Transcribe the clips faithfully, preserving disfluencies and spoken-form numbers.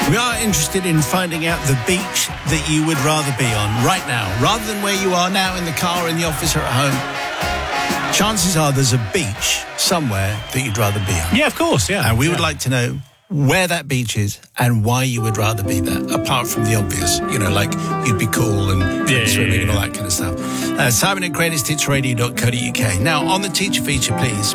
We are interested in finding out the beach that you would rather be on right now, rather than where you are now in the car, in the office, or at home. Chances are there's a beach somewhere that you'd rather be on. Yeah, of course, yeah. And we yeah. would like to know where that beach is and why you would rather be there, apart from the obvious, you know, like you'd be cool and yeah, swimming yeah, yeah. and all that kind of stuff. Uh, Simon at greatest hits radio dot co dot uk. Now, on the teacher feature, please.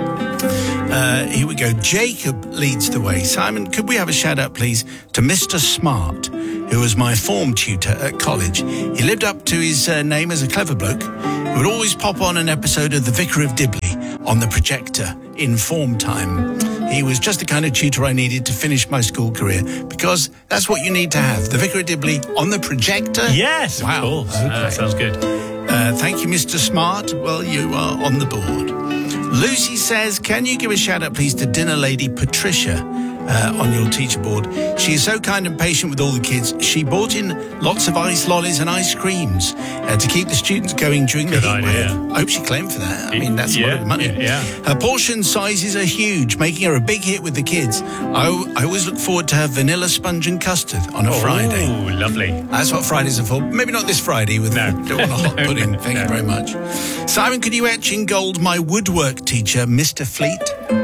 Uh, here we go. Jacob leads the way. Simon, could we have a shout out, please, to Mister Smart, who was my form tutor at college. He lived up to his uh, name as a clever bloke who would always pop on an episode of The Vicar of Dibley on the projector in form time. He was just the kind of tutor I needed to finish my school career, because that's what you need to have. The Vicar of Dibley on the projector? Yes, wow. of course. Okay. Uh, that sounds good. Uh, thank you, Mister Smart. Well, you are on the board. Lucy says, can you give a shout out, please, to dinner lady Patricia uh, on your teacher board? She is so kind and patient with all the kids. She bought in lots of ice lollies and ice creams uh, to keep the students going during Good the heat idea. wave. I hope she claimed for that. I mean, that's yeah, a lot of money. Yeah. Her portion sizes are huge, making her a big hit with the kids. I, I always look forward to her vanilla sponge and custard on a Oh, Friday. lovely. That's what Fridays are for. Maybe not this Friday with No. don't want a hot pudding. Thank No. you very much. Simon, could you etch in gold my woodwork teacher, Mister Fleet?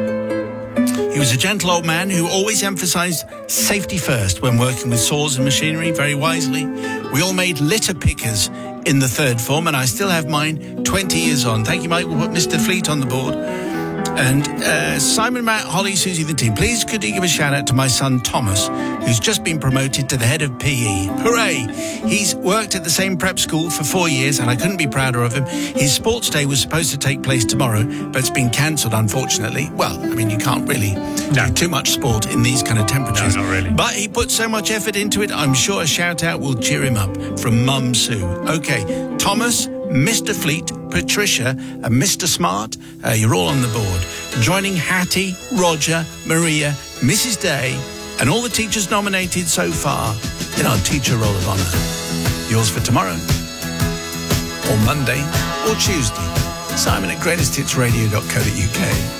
He was a gentle old man who always emphasised safety first when working with saws and machinery, very wisely. We all made litter pickers in the third form, and I still have mine twenty years on. Thank you, Mike. We'll put Mister Fleet on the board. And uh, Simon, Matt, Holly, Susie, the team, please could you give a shout out to my son Thomas, who's just been promoted to the head of P E. Hooray! He's worked at the same prep school for four years and I couldn't be prouder of him. His sports day was supposed to take place tomorrow, but it's been cancelled, unfortunately. Well, I mean, you can't really No. do too much sport in these kind of temperatures. No, not really. But he put so much effort into it, I'm sure a shout out will cheer him up from Mum Sue. Okay, Thomas, Mister Fleet, Patricia and Mister Smart, uh, you're all on the board. Joining Hattie, Roger, Maria, Missus Day and all the teachers nominated so far in our Teacher Roll of Honour. Yours for tomorrow, or Monday, or Tuesday. Simon at greatest hits radio dot co dot uk.